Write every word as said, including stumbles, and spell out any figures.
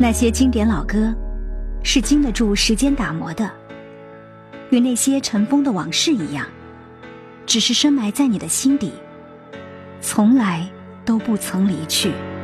那些经典老歌是经得住时间打磨的，与那些尘封的往事一样，只是深埋在你的心底，从来都不曾离去。